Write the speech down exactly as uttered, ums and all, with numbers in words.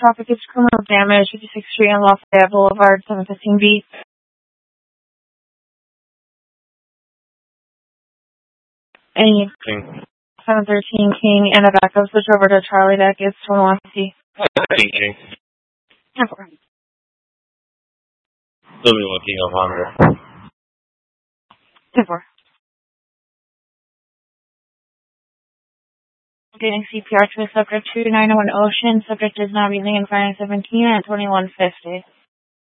traffic is criminal damage, fifty-sixth Street and Lafayette Boulevard, seven fifteen B. And King. seven thirteen King, and a backup switch over to Charlie deck is twenty-one fifty. King, King. ten four. Still be looking up on her. ten four. Getting C P R to the subject two nine one Ocean. Subject is now breathing and firing seventeen at twenty-one fifty.